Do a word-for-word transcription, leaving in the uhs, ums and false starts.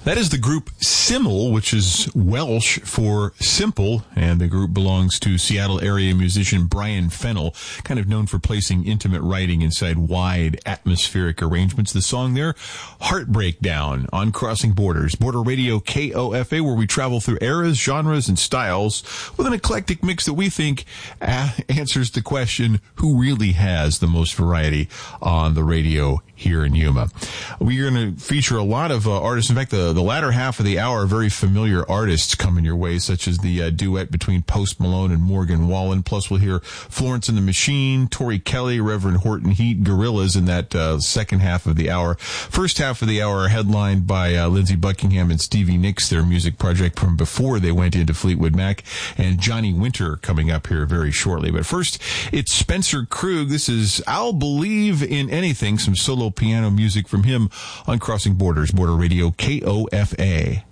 That is the group Simmel, which is Welsh for simple, and the group belongs to Seattle area musician Brian Fennell, kind of known for placing intimate writing inside wide atmospheric arrangements. The song there, Heartbreak Down, on Crossing Borders, Border Radio K O F A, where we travel through eras, genres, and styles with an eclectic mix that we think uh, answers the question, who really has the most variety on the radio here in Yuma? We're going to feature a lot of uh, artists. In fact, the, the latter half of the hour, very familiar artists coming your way, such as the uh, duet between Post Malone and Morgan Wallen. Plus, we'll hear Florence and the Machine, Tori Kelly, Reverend Horton Heat, Gorillaz in that uh, second half of the hour. First half of the hour headlined by uh, Lindsey Buckingham and Stevie Nicks, their music project from before they went into Fleetwood Mac, and Johnny Winter coming up here very shortly. But first, it's Spencer Krug. This is I'll Believe in Anything, some solo piano music from him on Crossing Borders, Border Radio K O F A.